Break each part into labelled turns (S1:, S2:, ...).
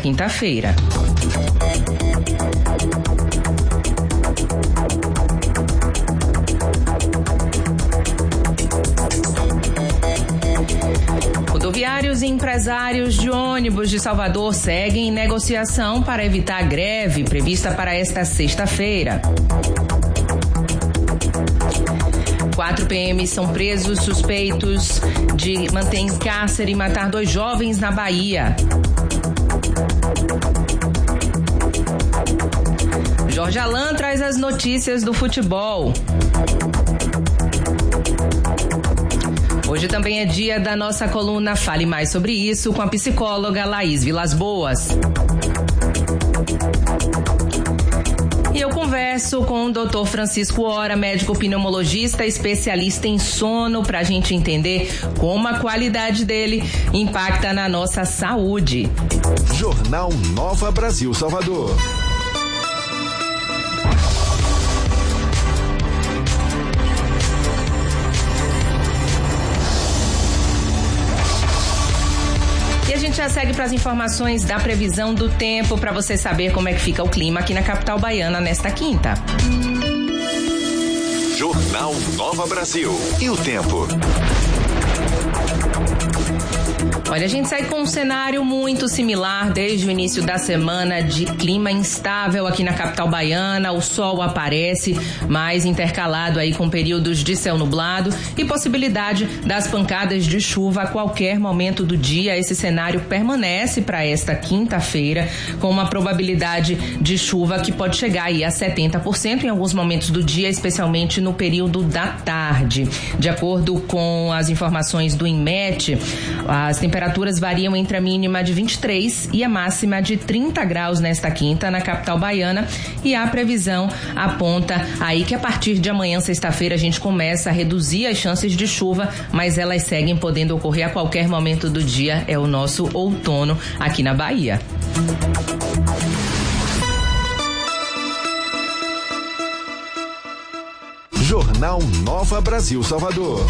S1: quinta-feira. Rodoviários e empresários de ônibus de Salvador seguem em negociação para evitar a greve prevista para esta sexta-feira. 4 PMs são presos suspeitos de manter em cárcere e matar 2 jovens na Bahia. Jorge Alain traz as notícias do futebol. Hoje também é dia da nossa coluna Fale Mais Sobre Isso com a psicóloga Laís Vilas Boas. E eu converso com o Dr. Francisco Ora, médico pneumologista, especialista em sono, para a gente entender como a qualidade dele impacta na nossa saúde.
S2: Jornal Nova Brasil Salvador.
S1: A gente já segue para as informações da previsão do tempo para você saber como é que fica o clima aqui na capital baiana nesta quinta.
S2: Jornal Nova Brasil. E o tempo?
S1: Olha, a gente segue com um cenário muito similar desde o início da semana de clima instável aqui na capital baiana. O sol aparece, mas intercalado aí com períodos de céu nublado e possibilidade das pancadas de chuva a qualquer momento do dia. Esse cenário permanece para esta quinta-feira, com uma probabilidade de chuva que pode chegar aí a 70% em alguns momentos do dia, especialmente no período da tarde. De acordo com as informações do INMET, as temperaturas variam entre a mínima de 23 e a máxima de 30 graus nesta quinta na capital baiana, e a previsão aponta aí que a partir de amanhã, sexta-feira, a gente começa a reduzir as chances de chuva, mas elas seguem podendo ocorrer a qualquer momento do dia. É o nosso outono aqui na Bahia.
S2: Jornal Nova Brasil Salvador.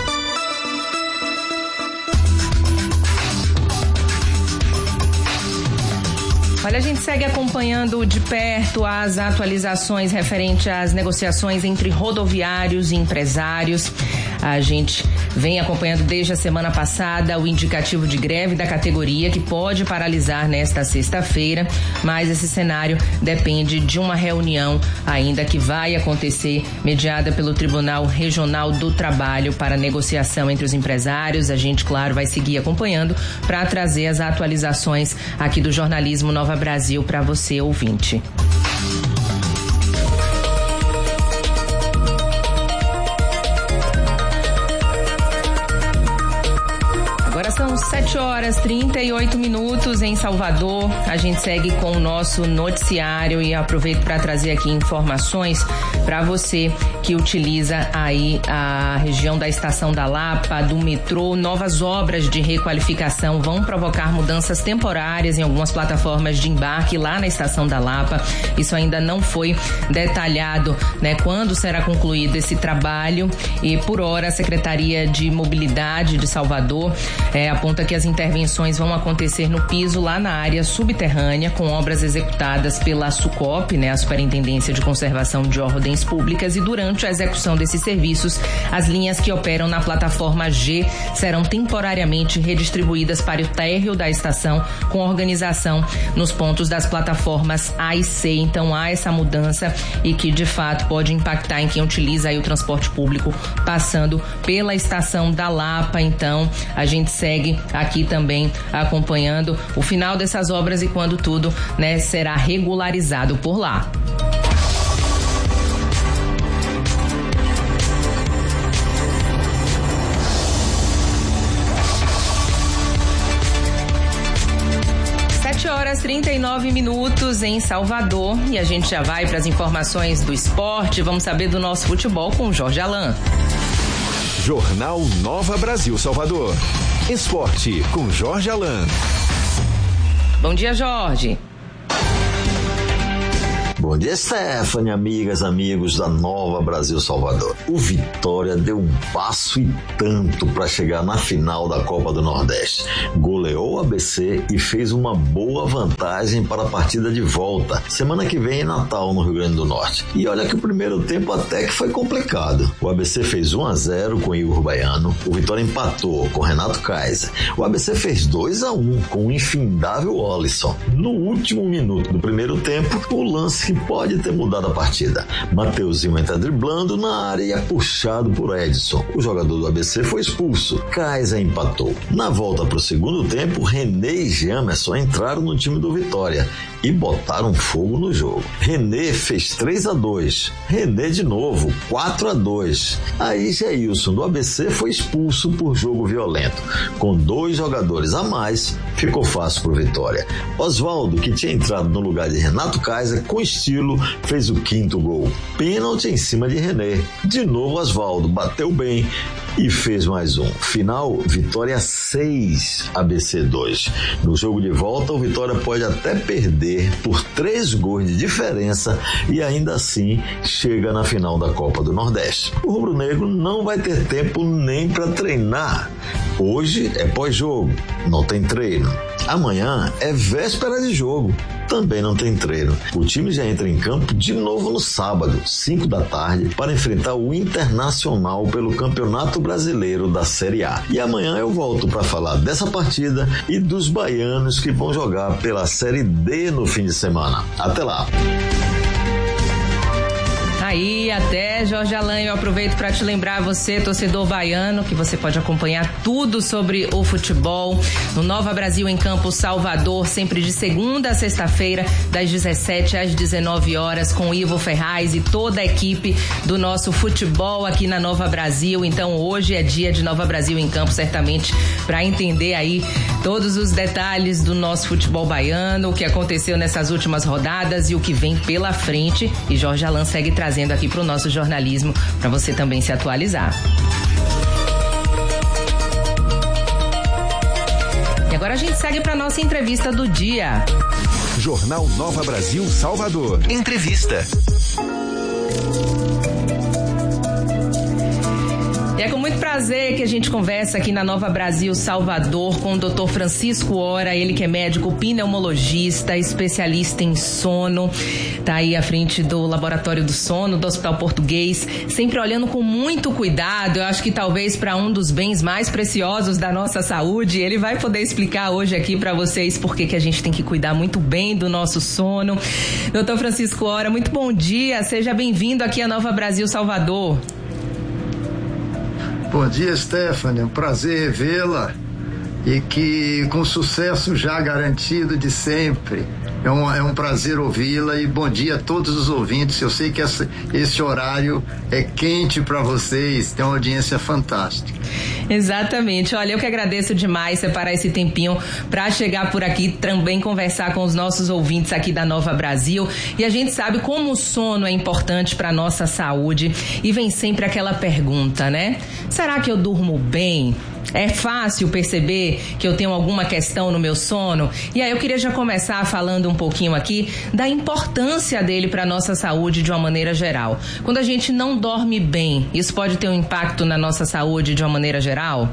S1: Olha, a gente segue acompanhando de perto as atualizações referentes às negociações entre rodoviários e empresários. A gente vem acompanhando desde a semana passada o indicativo de greve da categoria, que pode paralisar nesta sexta-feira, mas esse cenário depende de uma reunião ainda que vai acontecer, mediada pelo Tribunal Regional do Trabalho, para negociação entre os empresários. A gente, claro, vai seguir acompanhando para trazer as atualizações aqui do jornalismo Nova Brasil para você, ouvinte. Agora são 7h38 em Salvador. A gente segue com o nosso noticiário e aproveito para trazer aqui informações para você que utiliza aí a região da Estação da Lapa, do metrô. Novas obras de requalificação vão provocar mudanças temporárias em algumas plataformas de embarque lá na Estação da Lapa. Isso ainda não foi detalhado, né, quando será concluído esse trabalho, e por hora a Secretaria de Mobilidade de Salvador aponta que as intervenções vão acontecer no piso, lá na área subterrânea, com obras executadas pela SUCOP, né, a Superintendência de Conservação de Ordens Públicas, e durante a execução desses serviços, as linhas que operam na plataforma G serão temporariamente redistribuídas para o térreo da estação, com organização nos pontos das plataformas A e C. Então há essa mudança, e que de fato pode impactar em quem utiliza aí o transporte público passando pela Estação da Lapa. Então a gente segue aqui também acompanhando o final dessas obras e quando tudo, né, será regularizado por lá. Horas 39 em Salvador, e a gente já vai para as informações do esporte. Vamos saber do nosso futebol com o Jorge Alain.
S2: Jornal Nova Brasil Salvador. Esporte com Jorge Alain.
S1: Bom dia, Jorge.
S3: Bom dia, Stephanie, amigas, amigos da Nova Brasil Salvador. O Vitória deu um passo e tanto para chegar na final da Copa do Nordeste. Goleou o ABC e fez uma boa vantagem para a partida de volta. Semana que vem é Natal no Rio Grande do Norte. E olha que o primeiro tempo até que foi complicado. O ABC fez 1-0 com Igor Baiano. O Vitória empatou com Renato Kaiser. O ABC fez 2-1 com o infindável Olisson. No último minuto do primeiro tempo, o lance que pode ter mudado a partida. Mateuzinho entra driblando na área e é puxado por Edson. O jogador do ABC foi expulso. Kaiser empatou. Na volta para o segundo tempo, René e Jamerson entraram no time do Vitória e botaram fogo no jogo. René fez 3-2. René de novo, 4-2. Aí Jailson do ABC foi expulso por jogo violento. Com 2 jogadores a mais, ficou fácil para o Vitória. Oswaldo, que tinha entrado no lugar de Renato Kaiser, com estilo, fez o 5º gol. Pênalti em cima de René. De novo Oswaldo bateu bem e fez mais um. Final, Vitória 6, ABC 2. No jogo de volta, o Vitória pode até perder por 3 gols de diferença e ainda assim chega na final da Copa do Nordeste. O rubro-negro não vai ter tempo nem para treinar. Hoje é pós-jogo, não tem treino. Amanhã é véspera de jogo, também não tem treino. O time já entra em campo de novo no sábado, 5 da tarde, para enfrentar o Internacional pelo Campeonato Brasileiro da Série A. E amanhã eu volto para falar dessa partida e dos baianos que vão jogar pela Série D no fim de semana. Até lá!
S1: Aí, até, Jorge Alain, eu aproveito para te lembrar, você, torcedor baiano, que você pode acompanhar tudo sobre o futebol no Nova Brasil em Campo Salvador, sempre de segunda a sexta-feira, das 17 às 19 horas, com Ivo Ferraz e toda a equipe do nosso futebol aqui na Nova Brasil. Então, hoje é dia de Nova Brasil em Campo, certamente, para entender aí todos os detalhes do nosso futebol baiano, o que aconteceu nessas últimas rodadas e o que vem pela frente. E Jorge Alain segue trazendo aqui para o nosso jornalismo, para você também se atualizar. E agora a gente segue para nossa entrevista do dia.
S2: Jornal Nova Brasil Salvador. Entrevista.
S1: E é com muito prazer que a gente conversa aqui na Nova Brasil Salvador com o Dr. Francisco Ora, ele que é médico pneumologista, especialista em sono, tá aí à frente do Laboratório do Sono, do Hospital Português, sempre olhando com muito cuidado, eu acho que talvez para um dos bens mais preciosos da nossa saúde. Ele vai poder explicar hoje aqui para vocês por que a gente tem que cuidar muito bem do nosso sono. Dr. Francisco Ora, muito bom dia, seja bem-vindo aqui à Nova Brasil Salvador.
S4: Bom dia, Stephanie, é um prazer revê-la e que com sucesso já garantido de sempre. É um prazer ouvi-la e bom dia a todos os ouvintes. Eu sei que esse horário é quente para vocês, tem uma audiência fantástica.
S1: Exatamente. Olha, eu que agradeço demais separar esse tempinho para chegar por aqui, também conversar com os nossos ouvintes aqui da Nova Brasil. E a gente sabe como o sono é importante para nossa saúde e vem sempre aquela pergunta, né? Será que eu durmo bem? É fácil perceber que eu tenho alguma questão no meu sono? E aí eu queria já começar falando um pouquinho aqui da importância dele para a nossa saúde de uma maneira geral. Quando a gente não dorme bem, isso pode ter um impacto na nossa saúde de uma maneira geral?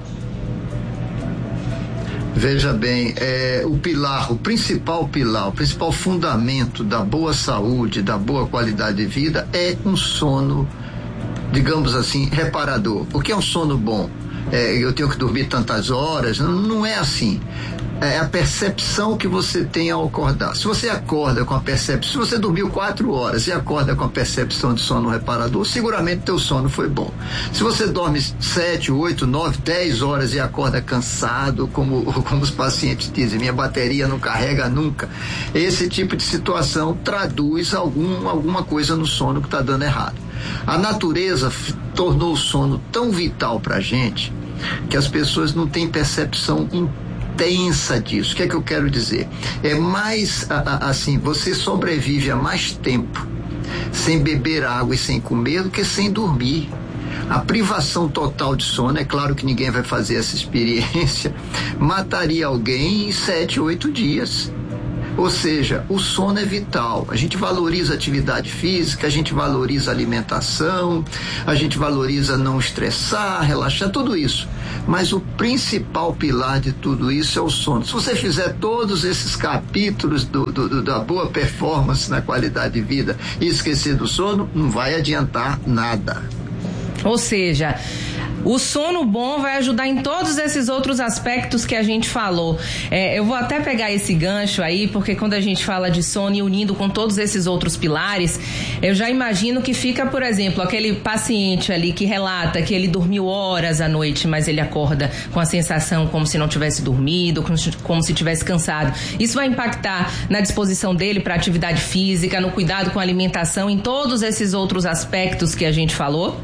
S4: Veja bem, o principal fundamento da boa saúde, da boa qualidade de vida é um sono, digamos assim, reparador. O que é um sono bom? Eu tenho que dormir tantas horas, não é assim. É a percepção que você tem ao acordar. Se você acorda com a percepção, se você dormiu 4 horas e acorda com a percepção de sono reparador, seguramente teu sono foi bom. Se você dorme 7, 8, 9, 10 horas e acorda cansado, como os pacientes dizem, minha bateria não carrega nunca, esse tipo de situação traduz alguma coisa no sono que está dando errado. A natureza tornou o sono tão vital para a gente que as pessoas não têm percepção intensa disso. O que é que eu quero dizer? É mais assim, você sobrevive a mais tempo sem beber água e sem comer do que sem dormir. A privação total de sono, é claro que ninguém vai fazer essa experiência, mataria alguém em 7, 8 dias. Ou seja, o sono é vital. A gente valoriza a atividade física, a gente valoriza a alimentação, a gente valoriza não estressar, relaxar, tudo isso. Mas o principal pilar de tudo isso é o sono. Se você fizer todos esses capítulos da boa performance na qualidade de vida e esquecer do sono, não vai adiantar nada.
S1: Ou seja, o sono bom vai ajudar em todos esses outros aspectos que a gente falou. Eu vou até pegar esse gancho aí, porque quando a gente fala de sono e unindo com todos esses outros pilares, eu já imagino que fica, por exemplo, aquele paciente ali que relata que ele dormiu horas à noite, mas ele acorda com a sensação como se não tivesse dormido, como se tivesse cansado. Isso vai impactar na disposição dele para atividade física, no cuidado com a alimentação, em todos esses outros aspectos que a gente falou?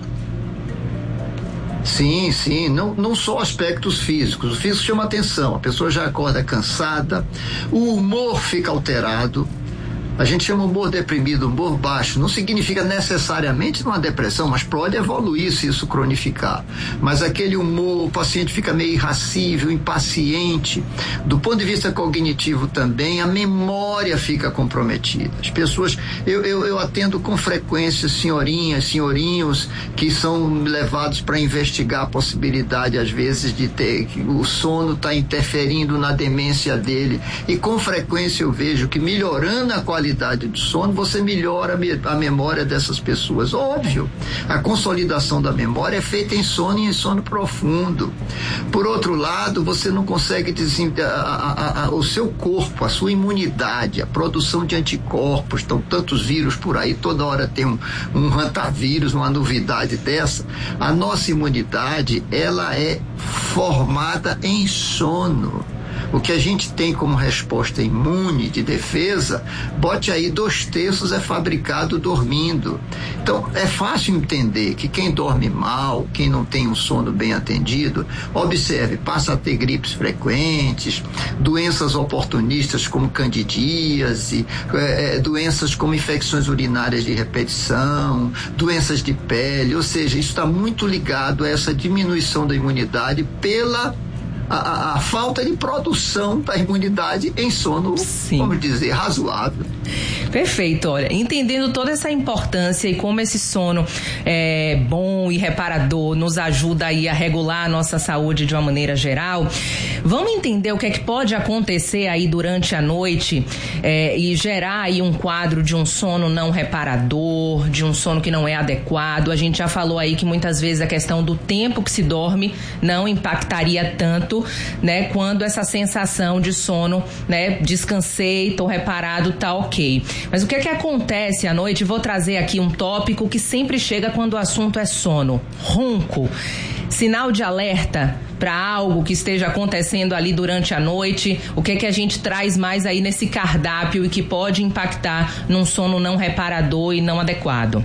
S4: Sim, não só aspectos físicos. O físico chama atenção, a pessoa já acorda cansada, o humor fica alterado. A gente chama humor deprimido, humor baixo. Não significa necessariamente uma depressão, mas pode evoluir se isso cronificar. Mas aquele humor, o paciente fica meio irascível, impaciente. Do ponto de vista cognitivo também, a memória fica comprometida. As pessoas, eu atendo com frequência senhorinhas, senhorinhos que são levados para investigar a possibilidade, às vezes, de ter que o sono está interferindo na demência dele. E com frequência eu vejo que melhorando a qualidade do sono, você melhora a memória dessas pessoas. Óbvio, a consolidação da memória é feita em sono e em sono profundo. Por outro lado, você não consegue o seu corpo, a sua imunidade, a produção de anticorpos, estão tantos vírus por aí, toda hora tem um hantavírus, uma novidade dessa. A nossa imunidade, ela é formada em sono. O que a gente tem como resposta imune de defesa, bote aí 2/3 é fabricado dormindo. Então, é fácil entender que quem dorme mal, quem não tem um sono bem atendido, observe, passa a ter gripes frequentes, doenças oportunistas como candidíase, doenças como infecções urinárias de repetição, doenças de pele, ou seja, isso está muito ligado a essa diminuição da imunidade pela a falta de produção da imunidade em sono, sim, vamos dizer, razoável.
S1: Perfeito, olha, entendendo toda essa importância e como esse sono é bom e reparador, nos ajuda aí a regular a nossa saúde de uma maneira geral, vamos entender o que é que pode acontecer aí durante a noite e gerar aí um quadro de um sono não reparador, de um sono que não é adequado. A gente já falou aí que muitas vezes a questão do tempo que se dorme não impactaria tanto, né, quando essa sensação de sono, né, descansei, tô reparado, tá ok. Mas o que é que acontece à noite? Vou trazer aqui um tópico que sempre chega quando o assunto é sono. Ronco. Sinal de alerta para algo que esteja acontecendo ali durante a noite? O que é que a gente traz mais aí nesse cardápio e que pode impactar num sono não reparador e não adequado?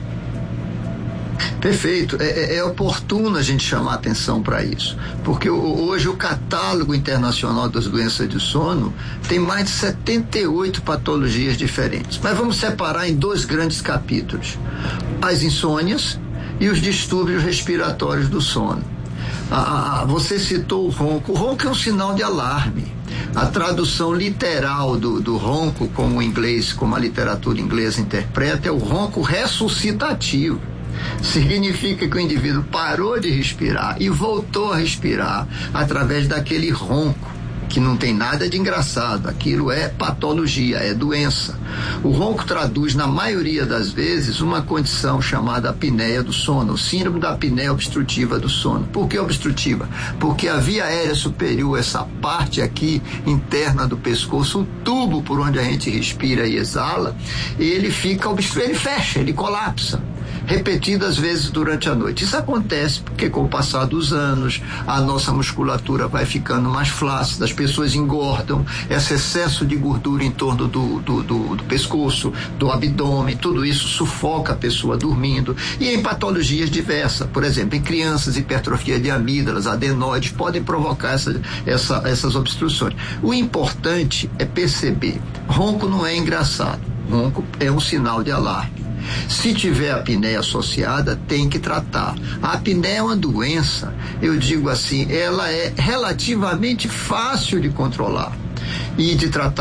S4: Perfeito, é oportuno a gente chamar atenção para isso, porque hoje o catálogo internacional das doenças de sono tem mais de 78 patologias diferentes, mas vamos separar em 2 grandes capítulos: as insônias e os distúrbios respiratórios do sono. Você citou o ronco. O ronco é um sinal de alarme. A tradução literal do ronco, como o inglês, como a literatura inglesa interpreta, é o ronco ressuscitativo. Significa que o indivíduo parou de respirar e voltou a respirar através daquele ronco, que não tem nada de engraçado. Aquilo é patologia, é doença. O ronco traduz, na maioria das vezes, uma condição chamada apneia do sono, o síndrome da apneia obstrutiva do sono. Por que obstrutiva? Porque a via aérea superior, essa parte aqui interna do pescoço, o tubo por onde a gente respira e exala, ele fica obstruído, ele fecha, ele colapsa repetidas vezes durante a noite. Isso acontece porque, com o passar dos anos, a nossa musculatura vai ficando mais flácida, as pessoas engordam, esse excesso de gordura em torno do pescoço, do abdômen, tudo isso sufoca a pessoa dormindo. E em patologias diversas, por exemplo, em crianças, hipertrofia de amígdalas, adenoides, podem provocar essas obstruções. O importante é perceber, ronco não é engraçado, ronco é um sinal de alarme. Se tiver apneia associada, tem que tratar. A apneia é uma doença, eu digo assim, ela é relativamente fácil de controlar e de tratar.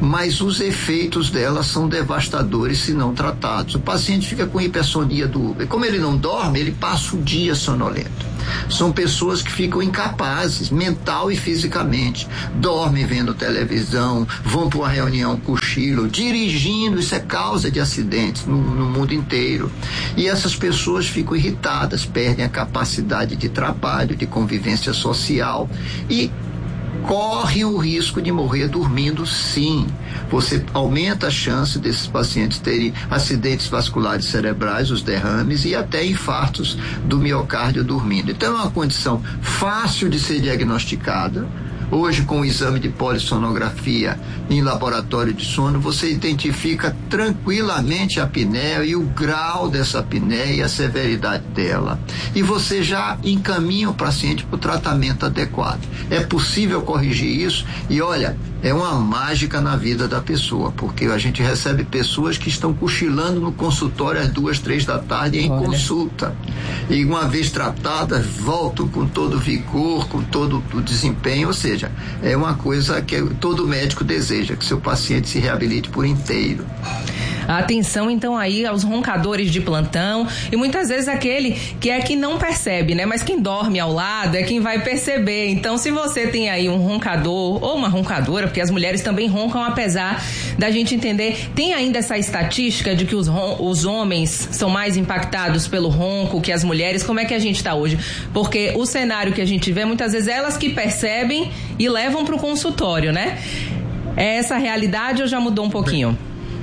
S4: mas os efeitos dela são devastadores se não tratados. O paciente fica com hipersonia como ele não dorme, ele passa o dia sonolento. São pessoas que ficam incapazes, mental e fisicamente. Dormem vendo televisão, vão para uma reunião, cochilam, dirigindo. Isso é causa de acidentes no mundo inteiro. E essas pessoas ficam irritadas, perdem a capacidade de trabalho, de convivência social e correm o risco de morrer dormindo, sim. Você aumenta a chance desses pacientes terem acidentes vasculares cerebrais, os derrames e até infartos do miocárdio dormindo. Então é uma condição fácil de ser diagnosticada. Hoje, com o exame de polissonografia em laboratório de sono, você identifica tranquilamente a apneia e o grau dessa apneia e a severidade dela. E você já encaminha o paciente para o tratamento adequado. É possível corrigir isso e, olha, é uma mágica na vida da pessoa, porque a gente recebe pessoas que estão cochilando no consultório às 2, 3 da tarde em consulta. E uma vez tratadas, voltam com todo o vigor, com todo o desempenho, ou seja, é uma coisa que todo médico deseja, que seu paciente se reabilite por inteiro.
S1: Atenção, então, aí aos roncadores de plantão e muitas vezes aquele que não percebe, né? Mas quem dorme ao lado é quem vai perceber. Então, se você tem aí um roncador ou uma roncadora, porque as mulheres também roncam, apesar da gente entender, tem ainda essa estatística de que os homens são mais impactados pelo ronco que as mulheres. Como é que a gente está hoje? Porque o cenário que a gente vê, muitas vezes elas que percebem e levam para o consultório, né? É essa a realidade ou já mudou um pouquinho?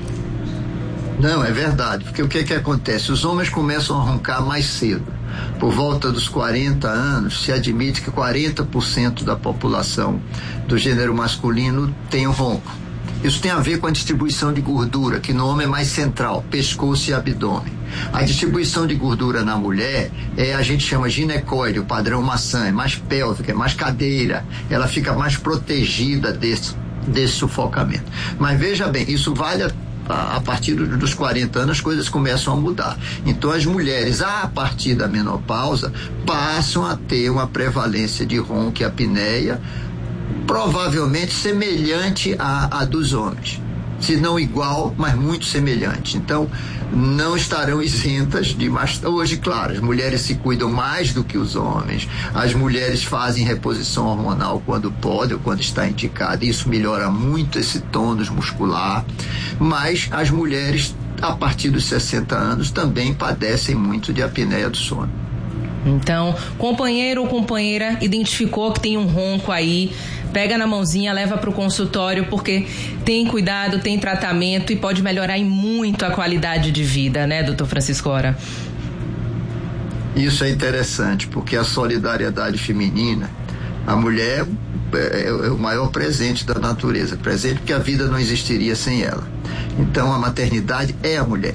S4: Não, é verdade, porque o que acontece? Os homens começam a roncar mais cedo. Por volta dos 40 anos, se admite que 40% da população do gênero masculino tem o ronco. Isso tem a ver com a distribuição de gordura, que no homem é mais central, pescoço e abdômen. A distribuição de gordura na mulher a gente chama ginecoide, o padrão maçã, é mais pélvica, é mais cadeira, ela fica mais protegida desse sufocamento. Mas veja bem, isso vale a partir dos 40 anos as coisas começam a mudar. Então as mulheres, a partir da menopausa, passam a ter uma prevalência de ronco e apneia provavelmente semelhante à dos homens. Se não igual, mas muito semelhante. Então, não estarão isentas de hoje, claro, as mulheres se cuidam mais do que os homens, as mulheres fazem reposição hormonal quando pode ou quando está indicada, isso melhora muito esse tônus muscular, mas as mulheres, a partir dos 60 anos, também padecem muito de apneia do sono.
S1: Então, companheiro ou companheira identificou que tem um ronco aí, pega na mãozinha, leva para o consultório, porque tem cuidado, tem tratamento e pode melhorar muito a qualidade de vida, né, doutor Francisco Ora?
S4: Isso é interessante, porque a solidariedade feminina, a mulher é o maior presente da natureza, presente porque a vida não existiria sem ela. Então, a maternidade é a mulher.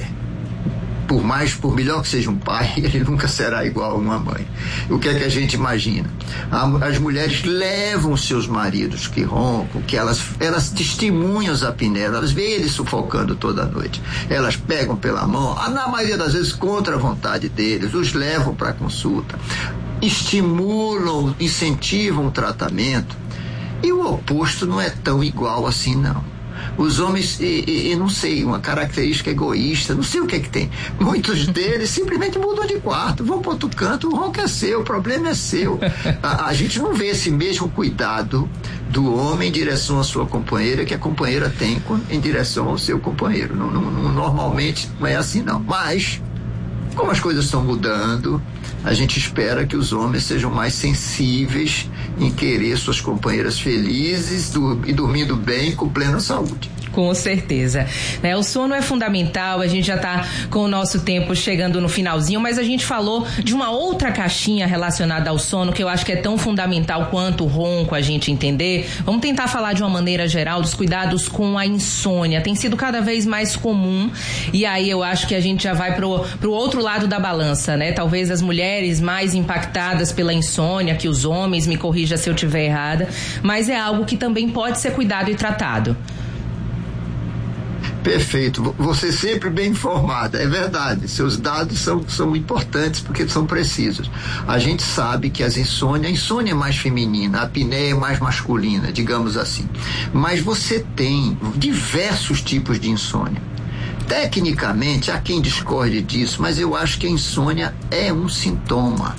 S4: Por melhor que seja um pai, ele nunca será igual a uma mãe. O que é que a gente imagina? As mulheres levam seus maridos que roncam, que elas testemunham as apneias, elas veem eles sufocando toda noite. Elas pegam pela mão, na maioria das vezes contra a vontade deles, os levam para a consulta, estimulam, incentivam o tratamento. E o oposto não é tão igual assim, não. Os homens, não sei, uma característica egoísta, não sei o que tem. Muitos deles simplesmente mudam de quarto, vão para outro canto, o ronco é seu, o problema é seu. A gente não vê esse mesmo cuidado do homem em direção à sua companheira que a companheira tem em direção ao seu companheiro. Normalmente não é assim, não. Mas, como as coisas estão mudando, a gente espera que os homens sejam mais sensíveis em querer suas companheiras felizes e dormindo bem com plena saúde.
S1: Com certeza. O sono é fundamental, a gente já está com o nosso tempo chegando no finalzinho, mas a gente falou de uma outra caixinha relacionada ao sono que eu acho que é tão fundamental quanto o ronco a gente entender. Vamos tentar falar de uma maneira geral dos cuidados com a insônia. Tem sido cada vez mais comum e aí eu acho que a gente já vai pro outro lado da balança, né? Talvez as mulheres mais impactadas pela insônia que os homens, me corrija se eu estiver errada, mas é algo que também pode ser cuidado e tratado.
S4: Perfeito, você sempre bem informada, é verdade, seus dados são importantes porque são precisos. A gente sabe que a insônia é mais feminina, a apneia é mais masculina, digamos assim, mas você tem diversos tipos de insônia. Tecnicamente, há quem discorde disso, mas eu acho que a insônia é um sintoma,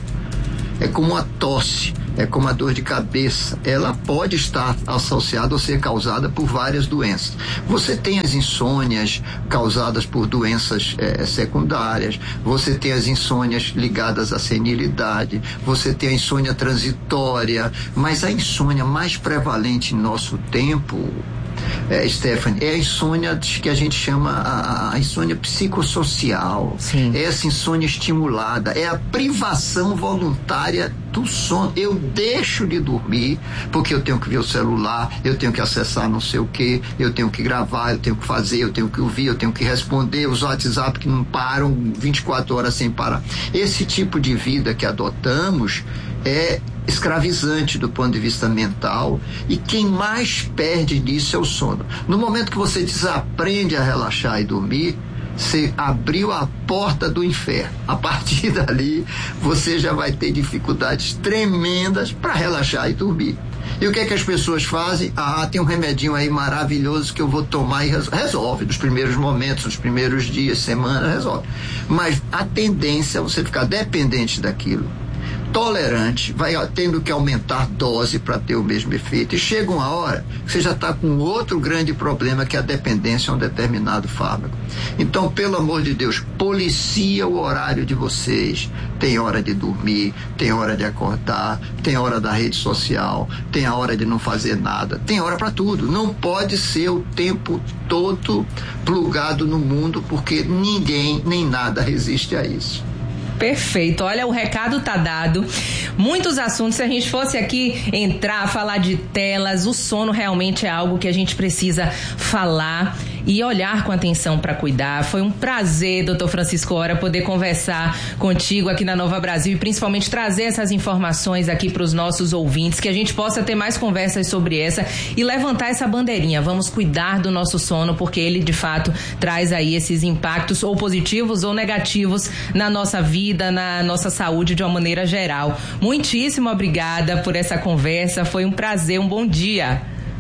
S4: é como a tosse, é como a dor de cabeça. Ela pode estar associada ou ser causada por várias doenças. Você tem as insônias causadas por doenças secundárias, você tem as insônias ligadas à senilidade, você tem a insônia transitória, mas a insônia mais prevalente em nosso tempo, Stephanie, é a insônia que a gente chama a insônia psicossocial.
S1: Sim.
S4: É essa insônia estimulada, é a privação voluntária do sono. Eu deixo de dormir porque eu tenho que ver o celular, eu tenho que acessar não sei o que, eu tenho que gravar, eu tenho que fazer, eu tenho que ouvir, eu tenho que responder os WhatsApp que não param 24 horas sem parar. Esse tipo de vida que adotamos é escravizante do ponto de vista mental, e quem mais perde nisso é o sono. No momento que você desaprende a relaxar e dormir, você abriu a porta do inferno. A partir dali, você já vai ter dificuldades tremendas para relaxar e dormir. E o que é que as pessoas fazem? Tem um remedinho aí maravilhoso que eu vou tomar e resolve. Nos primeiros momentos, nos primeiros dias, semanas, resolve. Mas a tendência é você ficar dependente daquilo, tolerante, vai tendo que aumentar dose para ter o mesmo efeito, e chega uma hora que você já está com outro grande problema, que é a dependência a um determinado fármaco. Então, pelo amor de Deus, policia o horário de vocês. Tem hora de dormir, tem hora de acordar, tem hora da rede social, tem a hora de não fazer nada, tem hora para tudo. Não pode ser o tempo todo plugado no mundo, porque ninguém nem nada resiste a isso.
S1: Perfeito, olha, o recado tá dado. Muitos assuntos, se a gente fosse aqui entrar, falar de telas, o sono realmente é algo que a gente precisa falar e olhar com atenção para cuidar. Foi um prazer, doutor Francisco Ora, poder conversar contigo aqui na Nova Brasil e principalmente trazer essas informações aqui para os nossos ouvintes, que a gente possa ter mais conversas sobre essa e levantar essa bandeirinha. Vamos cuidar do nosso sono, porque ele de fato traz aí esses impactos ou positivos ou negativos na nossa vida, na nossa saúde de uma maneira geral. Muitíssimo obrigada por essa conversa, foi um prazer, um bom dia.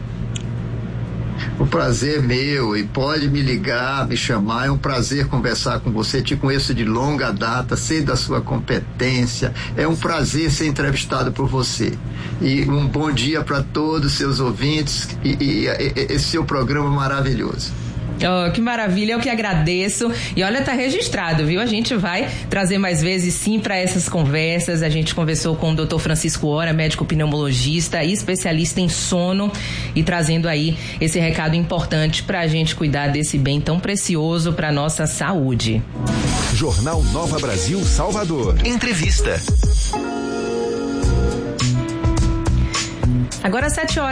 S4: O prazer é meu, e pode me ligar, me chamar, é um prazer conversar com você, te conheço de longa data, sei da sua competência, é um prazer ser entrevistado por você. E um bom dia para todos os seus ouvintes e esse seu programa maravilhoso.
S1: Oh, que maravilha, eu que agradeço. E olha, tá registrado, viu? A gente vai trazer mais vezes sim para essas conversas. A gente conversou com o Dr. Francisco Ora, médico pneumologista e especialista em sono, e trazendo aí esse recado importante para a gente cuidar desse bem tão precioso para nossa saúde.
S2: Jornal Nova Brasil Salvador. Entrevista.
S1: Agora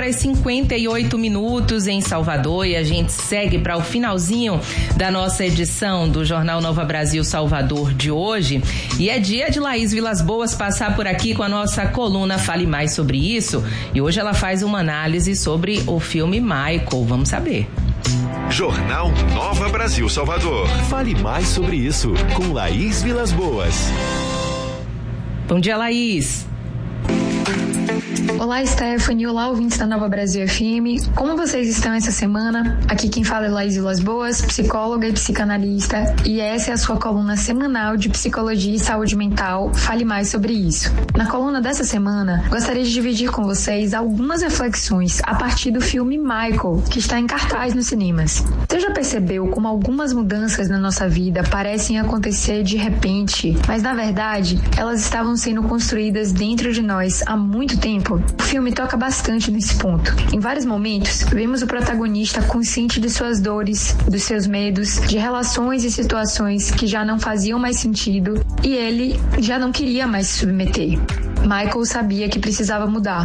S1: 7h58 em Salvador, e a gente segue para o finalzinho da nossa edição do Jornal Nova Brasil Salvador de hoje. E é dia de Laís Vilas Boas passar por aqui com a nossa coluna Fale Mais Sobre Isso. E hoje ela faz uma análise sobre o filme Michael. Vamos saber.
S2: Jornal Nova Brasil Salvador. Fale mais sobre isso com Laís Vilas Boas.
S1: Bom dia, Laís.
S5: Olá, Stephanie. Olá, ouvintes da Nova Brasil FM. Como vocês estão essa semana? Aqui quem fala é Laís Vilas Boas, psicóloga e psicanalista, e essa é a sua coluna semanal de psicologia e saúde mental. Fale mais sobre isso. Na coluna dessa semana, gostaria de dividir com vocês algumas reflexões a partir do filme Michael, que está em cartaz nos cinemas. Você já percebeu como algumas mudanças na nossa vida parecem acontecer de repente, mas na verdade, elas estavam sendo construídas dentro de nós há muito tempo? O filme toca bastante nesse ponto. Em vários momentos, vemos o protagonista consciente de suas dores, dos seus medos, de relações e situações que já não faziam mais sentido, e ele já não queria mais se submeter. Michael sabia que precisava mudar.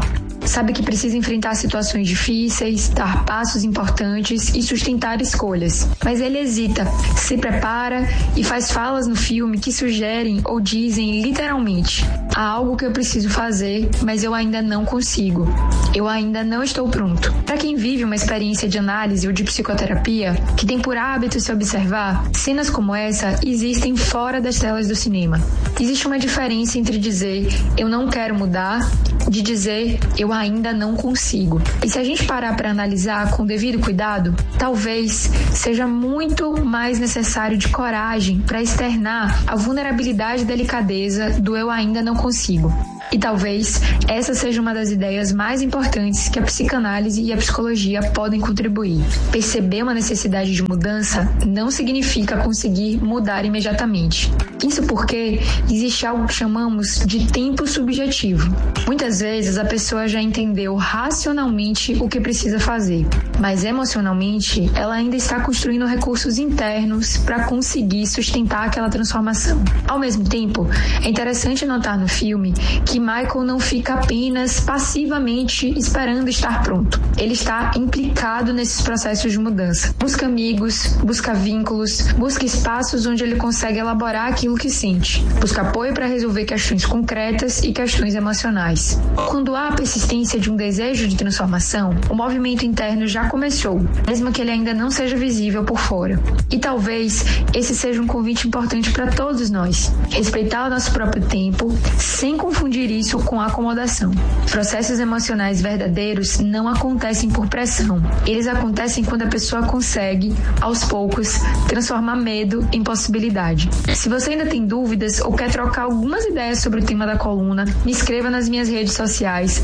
S5: sabe que precisa enfrentar situações difíceis, dar passos importantes e sustentar escolhas. Mas ele hesita, se prepara e faz falas no filme que sugerem ou dizem literalmente: há algo que eu preciso fazer, mas eu ainda não consigo. Eu ainda não estou pronto. Para quem vive uma experiência de análise ou de psicoterapia, que tem por hábito se observar, cenas como essa existem fora das telas do cinema. Existe uma diferença entre dizer eu não quero mudar, de dizer eu ainda não consigo. E se a gente parar para analisar com o devido cuidado, talvez seja muito mais necessário de coragem para externar a vulnerabilidade e delicadeza do eu ainda não consigo. E talvez essa seja uma das ideias mais importantes que a psicanálise e a psicologia podem contribuir. Perceber uma necessidade de mudança não significa conseguir mudar imediatamente. Isso porque existe algo que chamamos de tempo subjetivo. Muitas vezes a pessoa já entendeu racionalmente o que precisa fazer, mas emocionalmente ela ainda está construindo recursos internos para conseguir sustentar aquela transformação. Ao mesmo tempo, é interessante notar no filme que Michael não fica apenas passivamente esperando estar pronto. Ele está implicado nesses processos de mudança. Busca amigos, busca vínculos, busca espaços onde ele consegue elaborar aquilo que sente. Busca apoio para resolver questões concretas e questões emocionais. Quando há a persistência de um desejo de transformação, o movimento interno já começou, mesmo que ele ainda não seja visível por fora. E talvez esse seja um convite importante para todos nós. Respeitar o nosso próprio tempo, sem confundir isso com acomodação. Processos emocionais verdadeiros não acontecem por pressão. Eles acontecem quando a pessoa consegue, aos poucos, transformar medo em possibilidade. Se você ainda tem dúvidas ou quer trocar algumas ideias sobre o tema da coluna, me escreva nas minhas redes sociais,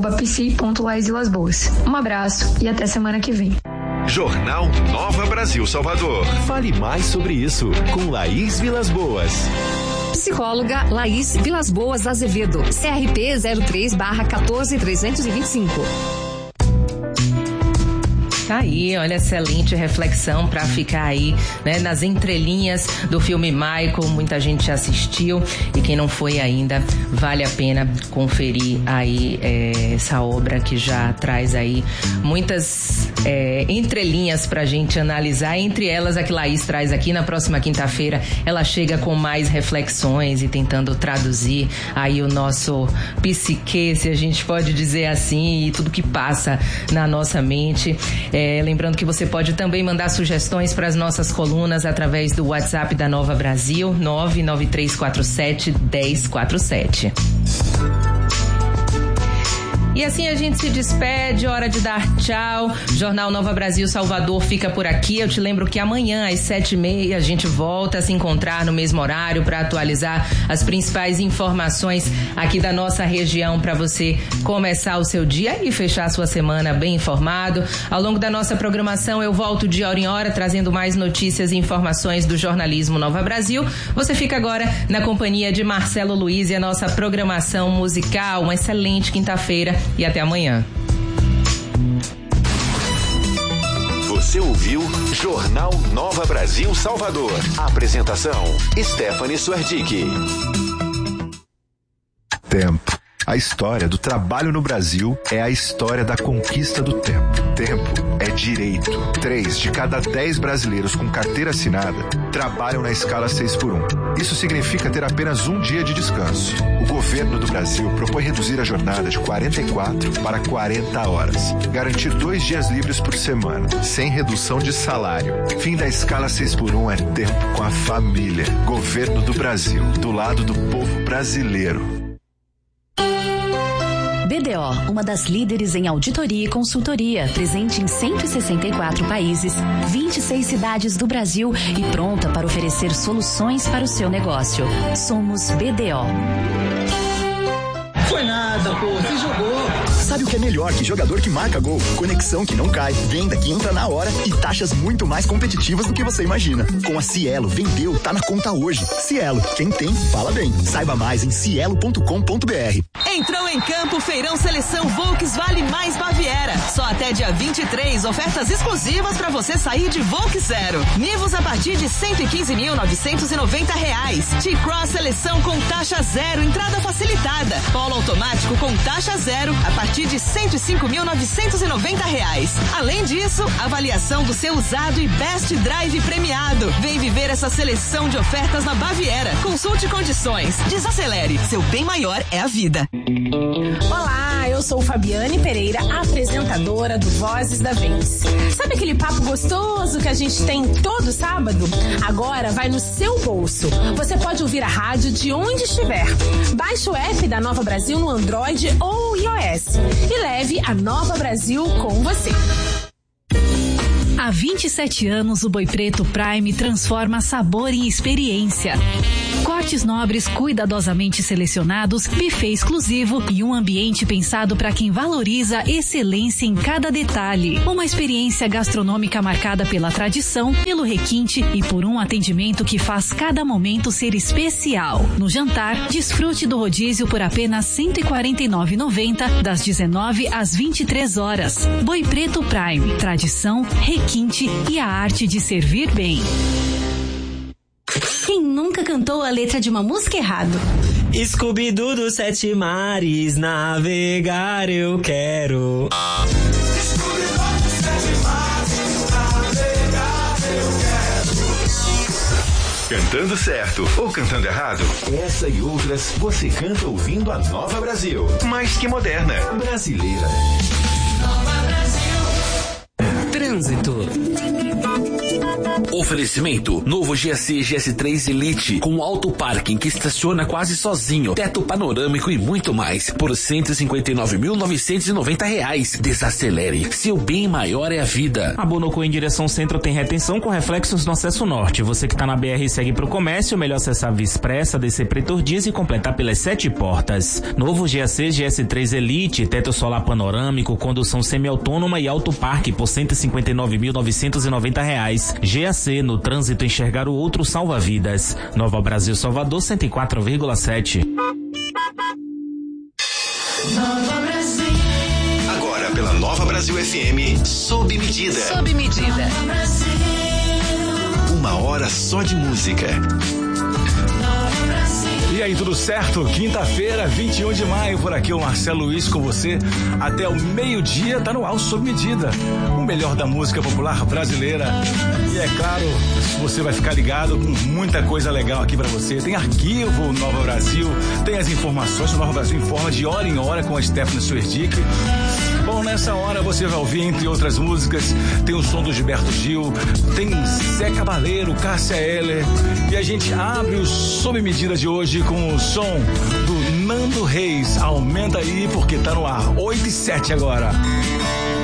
S5: @psi.laisvilasboas. Um abraço e até semana que vem.
S2: Jornal Nova Brasil Salvador. Fale mais sobre isso com Laís Vilas Boas.
S6: Psicóloga Laís Vilas Boas Azevedo, CRP 03/14325.
S1: Tá aí, olha, excelente reflexão para ficar aí, né, nas entrelinhas do filme Michael. Muita gente assistiu e quem não foi ainda, vale a pena conferir aí essa obra que já traz aí muitas entrelinhas pra gente analisar. Entre elas, a que Laís traz aqui na próxima quinta-feira, ela chega com mais reflexões e tentando traduzir aí o nosso psique, se a gente pode dizer assim, e tudo que passa na nossa mente. Lembrando que você pode também mandar sugestões para as nossas colunas através do WhatsApp da Nova Brasil, 99347-1047. E assim a gente se despede, hora de dar tchau. Jornal Nova Brasil Salvador fica por aqui. Eu te lembro que amanhã às 7h30 a gente volta a se encontrar no mesmo horário para atualizar as principais informações aqui da nossa região, para você começar o seu dia e fechar a sua semana bem informado. Ao longo da nossa programação eu volto de hora em hora trazendo mais notícias e informações do jornalismo Nova Brasil. Você fica agora na companhia de Marcelo Luiz e a nossa programação musical. Uma excelente quinta-feira e até amanhã.
S2: Você ouviu Jornal Nova Brasil Salvador. Apresentação: Stephanie Suerdick.
S7: Tempo. A história do trabalho no Brasil é a história da conquista do tempo. Tempo é direito. 3 de cada 10 brasileiros com carteira assinada trabalham na escala 6x1. Isso significa ter apenas um dia de descanso. O governo do Brasil propõe reduzir a jornada de 44 para 40 horas. Garantir 2 dias livres por semana, sem redução de salário. Fim da escala 6x1 é tempo com a família. Governo do Brasil, do lado do povo brasileiro.
S8: BDO, uma das líderes em auditoria e consultoria, presente em 164 países, 26 cidades do Brasil e pronta para oferecer soluções para o seu negócio. Somos BDO.
S9: Foi nada, pô, você jogou.
S10: Sabe o que é melhor que jogador que marca gol? Conexão que não cai, venda que entra na hora e taxas muito mais competitivas do que você imagina. Com a Cielo, vendeu, tá na conta hoje. Cielo, quem tem, fala bem. Saiba mais em cielo.com.br.
S11: Entrou em em campo, Feirão Seleção Volks Vale Mais Baviera. Só até dia 23, ofertas exclusivas para você sair de Volks Zero. Nivus a partir de R$ 115.990. T-Cross Seleção com taxa zero, entrada facilitada. Polo automático com taxa zero a partir de R$ 105.990. Além disso, avaliação do seu usado e Best Drive premiado. Vem viver essa seleção de ofertas na Baviera. Consulte condições. Desacelere. Seu bem maior é a vida.
S12: Olá, eu sou Fabiane Pereira, apresentadora do Vozes da Vez. Sabe aquele papo gostoso que a gente tem todo sábado? Agora vai no seu bolso. Você pode ouvir a rádio de onde estiver. Baixe o app da Nova Brasil no Android ou iOS e leve a Nova Brasil com você.
S8: Há 27 anos, o Boi Preto Prime transforma sabor em experiência. Cortes nobres cuidadosamente selecionados, buffet exclusivo e um ambiente pensado para quem valoriza excelência em cada detalhe. Uma experiência gastronômica marcada pela tradição, pelo requinte e por um atendimento que faz cada momento ser especial. No jantar, desfrute do rodízio por apenas R$ 149,90 das 19 às 23 horas. Boi Preto Prime, tradição, requinte e a arte de servir bem.
S13: Quem nunca cantou a letra de uma música errado?
S14: Scooby-Doo dos 7 mares, navegar eu quero.
S15: Scooby-Doo dos 7 mares, navegar eu quero.
S2: Cantando certo ou cantando errado? Essa e outras você canta ouvindo a Nova Brasil. Mais que moderna, brasileira.
S15: Nova Brasil.
S16: Trânsito. Oferecimento, novo GSC GS3 Elite, com alto parking que estaciona quase sozinho, teto panorâmico e muito mais, por R$ 159.990. Desacelere, seu bem maior é a vida.
S17: A Bonocô em direção centro tem retenção com reflexos no acesso norte. Você que tá na BR segue pro comércio, melhor acessar a Via Expressa, descer Pretor Dias e completar pelas 7 portas. Novo GAC GS3 Elite, teto solar panorâmico, condução semi-autônoma e alto parque por R$ 159.990. GAC, no trânsito enxergar o outro salva-vidas. Nova Brasil Salvador 104,7.
S15: Nova Brasil.
S2: Agora pela Nova Brasil FM, sob medida.
S11: Sob medida.
S15: Nova Brasil.
S2: 1 hora só de música.
S15: Nova Brasil.
S18: E aí, tudo certo? Quinta-feira, 21 de maio, por aqui o Marcelo Luiz com você. Até o meio-dia, tá no ar sob medida. O melhor da música popular brasileira. E é claro, você vai ficar ligado com muita coisa legal aqui pra você. Tem arquivo Nova Brasil, tem as informações. O Nova Brasil informa de hora em hora com a Stephanie Suerdick. Bom, nessa hora você vai ouvir, entre outras músicas, tem o som do Gilberto Gil, tem Zé Cabaleiro, Cássia Eller, e a gente abre o Sob Medida de hoje com o som do Nando Reis. Aumenta aí porque tá no ar. 8h07 agora.